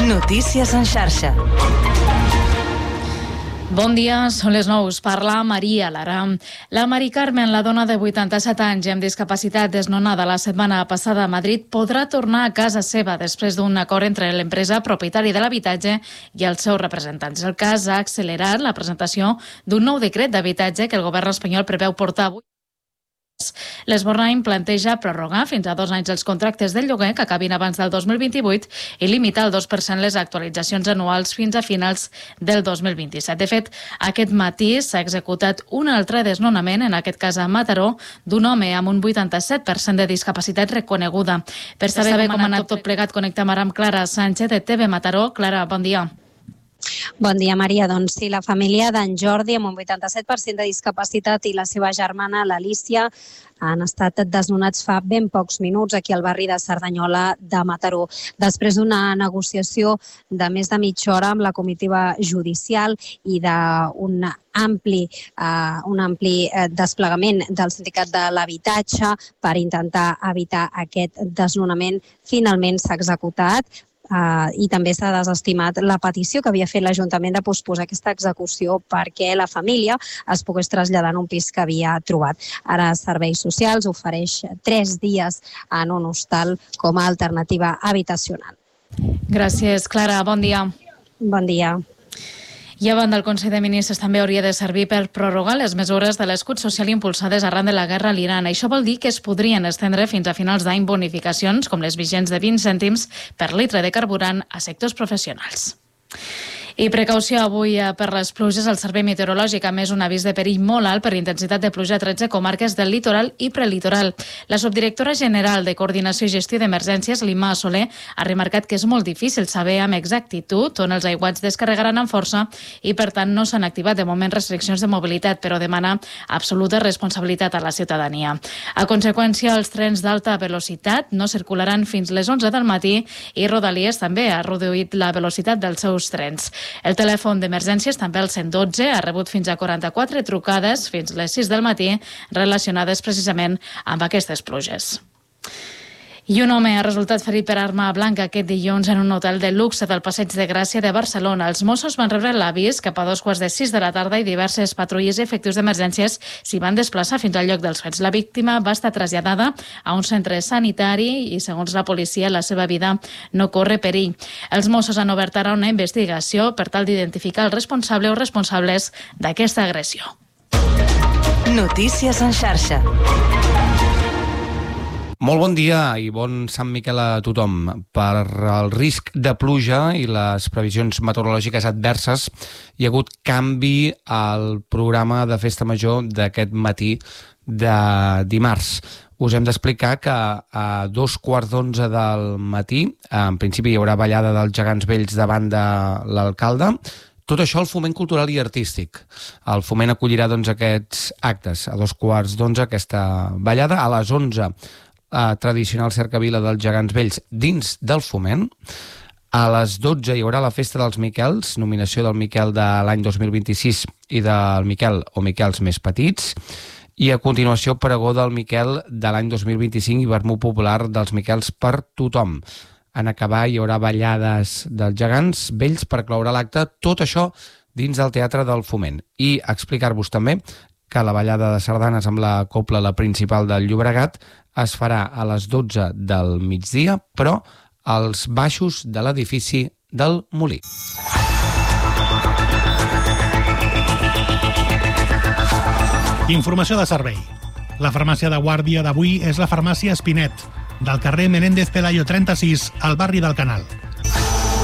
Notícies en xarxa. Bon dia, són les 9. Parla Maria Lara. La Mari Carmen, la dona de 87 anys i amb discapacitat desnonada la setmana passada a Madrid, podrà tornar a casa seva després d'un acord entre l'empresa propietària de l'habitatge i els seus representants. El cas ha accelerat la presentació d'un nou decret d'habitatge que el govern espanyol preveu portar avui. L'Esbornany planteja prorrogar fins a 2 anys els contractes del lloguer que acabin abans del 2028 i limitar al 2% les actualitzacions anuals fins a finals del 2027. De fet, aquest matí s'ha executat un altre desnonament, en aquest cas a Mataró, d'un home amb un 87% de discapacitat reconeguda. Per saber com ha anat tot plegat, connectem ara amb Clara Sánchez de TV Mataró. Clara, bon dia. Bon dia, Maria. Doncs sí, la família d'en Jordi, amb un 87% de discapacitat, i la seva germana, l'Alícia, han estat desnonats fa ben pocs minuts aquí al barri de Cerdanyola de Mataró. Després d'una negociació de més de mitja hora amb la comitiva judicial i d'un ampli desplegament del sindicat de l'habitatge per intentar evitar aquest desnonament, finalment s'ha executat. I també s'ha desestimat la petició que havia fet l'Ajuntament de posposar aquesta execució perquè la família es pogués traslladar en un pis que havia trobat. Ara Serveis Socials ofereix 3 dies en un hostal com a alternativa habitacional. Gràcies, Clara. Bon dia. Bon dia. I a banda, el Consell de Ministres també hauria de servir per prorrogar les mesures de l'escut social impulsades arran de la guerra a l'Iran. Això vol dir que es podrien estendre fins a finals d'any bonificacions, com les vigents de 20 cèntims per litre de carburant a sectors professionals. I precaució avui per les pluges. El Servei Meteorològic ha emès un avís de perill molt alt per intensitat de pluja a 13 comarques del litoral i prelitoral. La subdirectora general de Coordinació i Gestió d'Emergències, Lima Soler, ha remarcat que és molt difícil saber amb exactitud on els aiguats descarregaran amb força i, per tant, no s'han activat de moment restriccions de mobilitat, però demana absoluta responsabilitat a la ciutadania. A conseqüència, els trens d'alta velocitat no circularan fins les 11 del matí i Rodalies també ha reduït la velocitat dels seus trens. El telèfon d'emergències, també el 112, ha rebut fins a 44 trucades fins les 6 del matí relacionades precisament amb aquestes pluges. I un home ha resultat ferit per arma blanca aquest dilluns en un hotel de luxe del Passeig de Gràcia de Barcelona. Els Mossos van rebre l'avís cap a 2:45 de la tarda i diverses patrulles i efectius d'emergències s'hi van desplaçar fins al lloc dels fets. La víctima va estar traslladada a un centre sanitari i, segons la policia, la seva vida no corre perill. Els Mossos han obert ara una investigació per tal d'identificar el responsable o responsables d'aquesta agressió. Notícies en xarxa. Molt bon dia i bon Sant Miquel a tothom. Per el risc de pluja i les previsions meteorològiques adverses, hi ha hagut canvi al programa de Festa Major d'aquest matí de dimarts. Us hem d'explicar que a 11:15 del matí, en principi hi haurà ballada dels Gegants Vells davant de l'alcalde. Tot això al Foment Cultural i Artístic. El Foment acollirà aquests actes. A 11:15 aquesta ballada. A les 11 tradicional cercavila dels Gegants Vells dins del Foment. A les 12 hi haurà la Festa dels Miquels, nominació del Miquel de l'any 2026 i del Miquel o Miquels més petits. I a continuació pregó del Miquel de l'any 2025 i vermut popular dels Miquels per tothom. En acabar hi haurà ballades dels Gegants Vells per cloure l'acte. Tot això dins del Teatre del Foment. I explicar-vos també que la ballada de sardanes amb la cobla, la principal del Llobregat, es farà a les 12 del migdia, però als baixos de l'edifici del Molí. Informació de servei. La farmàcia de guàrdia d'avui és la farmàcia Espinet, del carrer Menéndez Pelayo 36, al barri del Canal.